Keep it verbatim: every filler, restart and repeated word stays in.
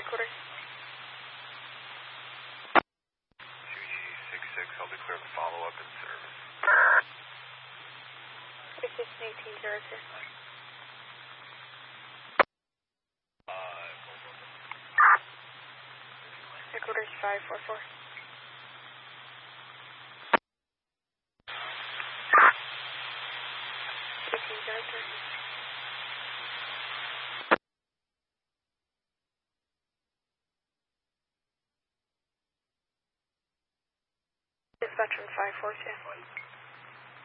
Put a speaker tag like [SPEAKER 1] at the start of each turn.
[SPEAKER 1] Headquarters.
[SPEAKER 2] two G six six, I'll declare the follow-up in service.
[SPEAKER 1] Station eighteen zero two. Headquarters five four four. eighteen zero two. Dispatch from five four two.